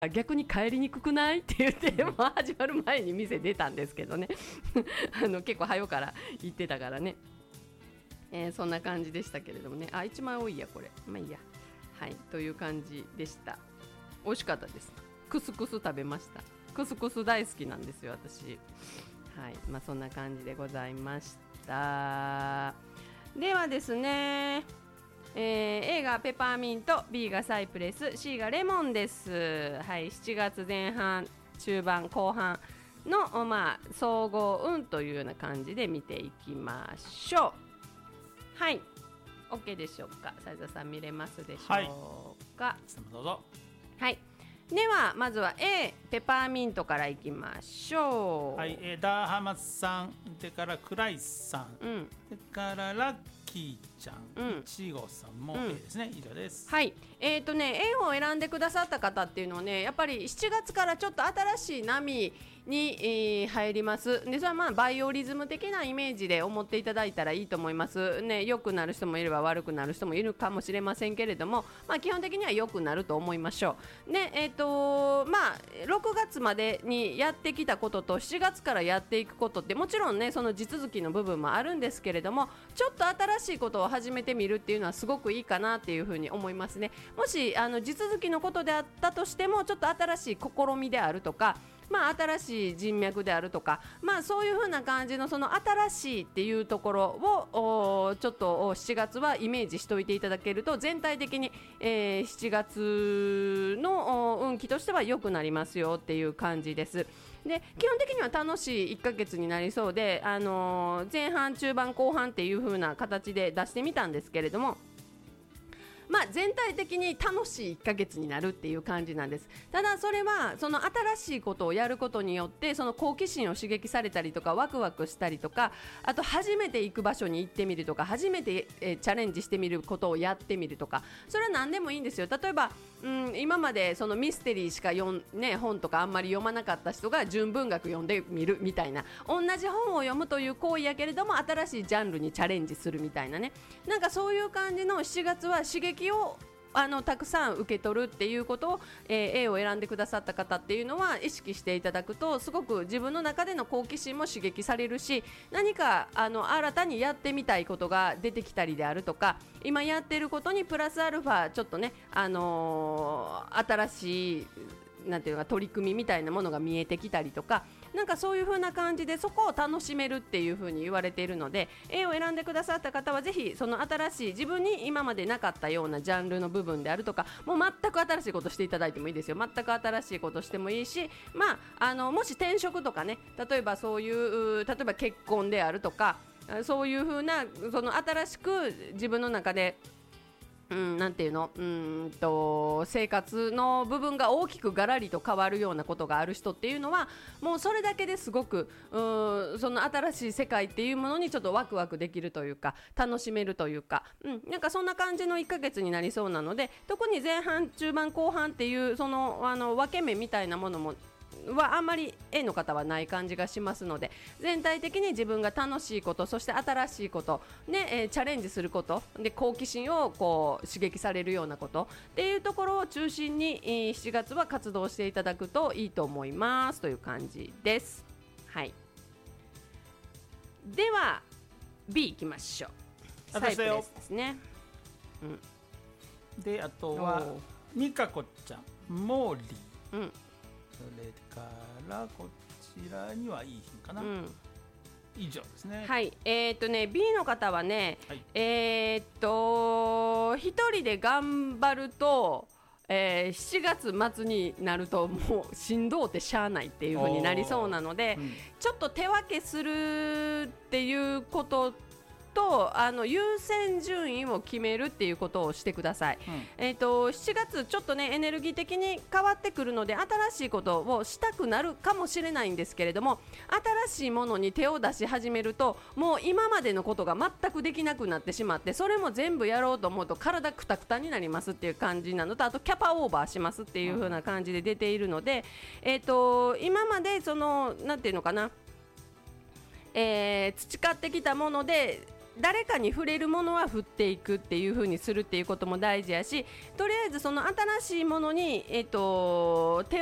逆に帰りにくくないって言ってもう始まる前に店出たんですけどね結構早うから行ってたからね、そんな感じでしたけれどもね。一枚多いやこれ、まあいいや。はいという感じでした。美味しかったです。クスクス食べました。クスクス大好きなんですよ私。はい、まあそんな感じでございました。ではですね、A がペパーミント、 B がサイプレス、 C がレモンです。はい、7月前半中盤後半の、総合運というような感じで見ていきましょう。はい OK でしょうか。斉田さん見れますでしょうか。 はい、どうぞ。 はい、ではまずは A ペパーミントからいきましょう。 はい、ダーハマさん、それからクライさん、それからラッキーちゃん、いちごさんも A ですね、以上です。 はい、A を選んでくださった方っていうのはね、やっぱり7月からちょっと新しい波に、入ります。でそれはバイオリズム的なイメージで思っていただいたらいいと思いますね。良くなる人もいれば悪くなる人もいるかもしれませんけれども、基本的には良くなると思いましょう。で6月までにやってきたことと7月からやっていくことってもちろんねその地続きの部分もあるんですけれども、ちょっと新しいことを始めてみるっていうのはすごくいいかなっていうふうに思いますね。もし地続きのことであったとしても、ちょっと新しい試みであるとか、新しい人脈であるとか、そういう風な感じのその新しいっていうところをちょっと7月はイメージしておいていただけると、全体的に、7月の運気としては良くなりますよっていう感じです。で基本的には楽しい1ヶ月になりそうで、前半中盤後半っていう風な形で出してみたんですけれども、全体的に楽しい1ヶ月になるっていう感じなんです。ただそれはその新しいことをやることによってその好奇心を刺激されたりとか、ワクワクしたりとか、あと初めて行く場所に行ってみるとか、初めて、チャレンジしてみることをやってみるとか、それは何でもいいんですよ。例えば、今までそのミステリーしか本とかあんまり読まなかった人が純文学読んでみるみたいな、同じ本を読むという行為やけれども新しいジャンルにチャレンジするみたいなね、なんかそういう感じの7月は刺激をたくさん受け取るっていうことを、A を選んでくださった方っていうのは意識していただくと、すごく自分の中での好奇心も刺激されるし、何か新たにやってみたいことが出てきたりであるとか、今やってることにプラスアルファちょっとね、新しいなんていうか取り組みみたいなものが見えてきたりとか、なんかそういう風な感じでそこを楽しめるっていう風に言われているので、 A を選んでくださった方はぜひその新しい自分に今までなかったようなジャンルの部分であるとか、もう全く新しいことしていただいてもいいですよ。全く新しいことしてもいいし、もし転職とかね、例えばそういう例えば結婚であるとか、そういう風なその新しく自分の中でなんていうの、生活の部分が大きくガラリと変わるようなことがある人っていうのは、もうそれだけですごくその新しい世界っていうものにちょっとワクワクできるというか、楽しめるというか、なんかそんな感じの1ヶ月になりそうなので、特に前半中盤後半っていうその分け目みたいなものもはあんまり A の方はない感じがしますので、全体的に自分が楽しいこと、そして新しいことで、チャレンジすることで好奇心をこう刺激されるようなことっていうところを中心に7月は活動していただくといいと思いますという感じです。はい、では B いきましょう。サイプレスですね。 であとはニカコちゃん、モーリー、それからこちらにはいい日かな、以上ですね。 はい、B の方はね、一人で頑張ると、7月末になるともうしんどうてしゃあないっていう風になりそうなので、ちょっと手分けするっていうことと優先順位を決めるっていうことをしてください。7月ちょっとねエネルギー的に変わってくるので、新しいことをしたくなるかもしれないんですけれども、新しいものに手を出し始めるともう今までのことが全くできなくなってしまって、それも全部やろうと思うと体くたくたになりますっていう感じなのと、あとキャパオーバーしますっていう風な感じで出ているので、今までそのなんていうのかな、培ってきたもので誰かに触れるものは振っていくっていう風にするっていうことも大事やし、とりあえずその新しいものに、手を